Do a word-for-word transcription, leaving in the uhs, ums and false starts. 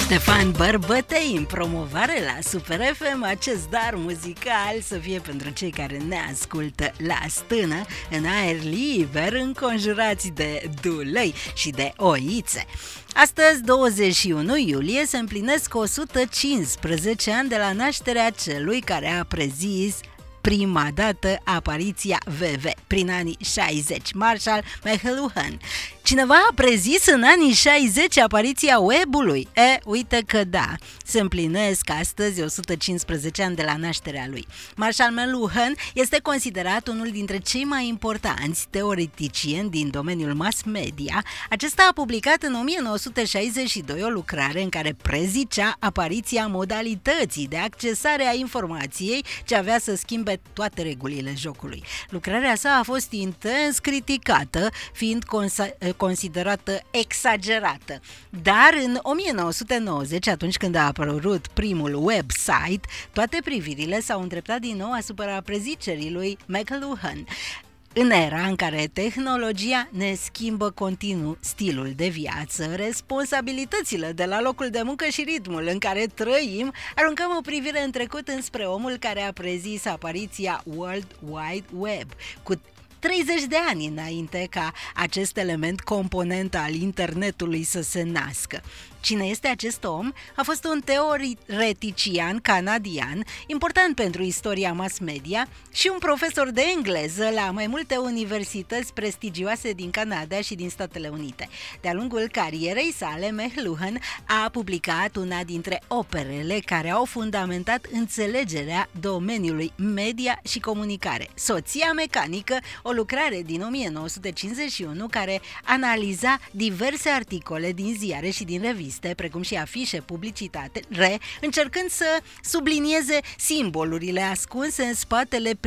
Ștefan Bărbătei în promovare la Super F M. Acest dar muzical să fie pentru cei care ne ascultă la stână, în aer liber, înconjurați de dulăi și de oițe. Astăzi, douăzeci și unu iulie, se împlinesc o sută cincisprezece ani de la nașterea celui care a prezis prima dată apariția V V prin anii șaizeci, Marshall McLuhan. Cineva a prezis în anii șaizeci apariția webului? E, uite că da, se împlinesc astăzi o sută cincisprezece ani de la nașterea lui. Marshall McLuhan este considerat unul dintre cei mai importanți teoreticieni din domeniul mass media. Acesta a publicat în o mie nouă sute șaizeci și doi o lucrare în care prezicea apariția modalității de accesare a informației ce avea să schimbe toate regulile jocului. Lucrarea sa a fost intens criticată, fiind consa- considerată exagerată. Dar în o mie nouă sute nouăzeci, atunci când a apărut primul website, toate privirile s-au îndreptat din nou asupra prezicerii lui McLuhan. În era în care tehnologia ne schimbă continuu stilul de viață, responsabilitățile de la locul de muncă și ritmul în care trăim, aruncăm o privire în trecut înspre omul care a prezis apariția World Wide Web, cu treizeci de ani înainte ca acest element component al internetului să se nască. Cine este acest om? A fost un teoretician canadian, important pentru istoria mass media și un profesor de engleză la mai multe universități prestigioase din Canada și din Statele Unite. De-a lungul carierei sale, McLuhan a publicat una dintre operele care au fundamentat înțelegerea domeniului media și comunicare, Soția mecanică, o lucrare din o mie nouă sute cincizeci și unu care analiza diverse articole din ziare și din reviste, precum și afișe publicitate, re, încercând să sublinieze simbolurile ascunse în spatele